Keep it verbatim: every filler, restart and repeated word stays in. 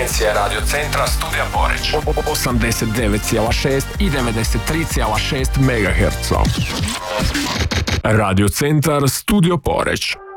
frekvencija Radio Centra Studija Poreć. osamdeset devet zarez šest i devedeset tri zarez šest megaherca. Radio Centar Studio Poreć.